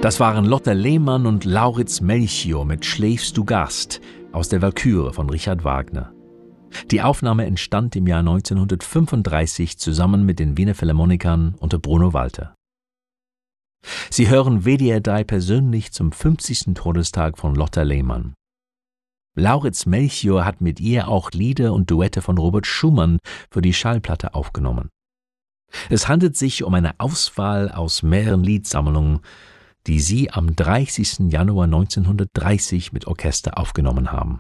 Das waren Lotte Lehmann und Lauritz Melchior mit »Schläfst du Gast« aus der Walküre von Richard Wagner. Die Aufnahme entstand im Jahr 1935 zusammen mit den Wiener Philharmonikern unter Bruno Walter. Sie hören WDR 3 persönlich zum 50. Todestag von Lotte Lehmann. Lauritz Melchior hat mit ihr auch Lieder und Duette von Robert Schumann für die Schallplatte aufgenommen. Es handelt sich um eine Auswahl aus mehreren Liedsammlungen, die sie am 30. Januar 1930 mit Orchester aufgenommen haben.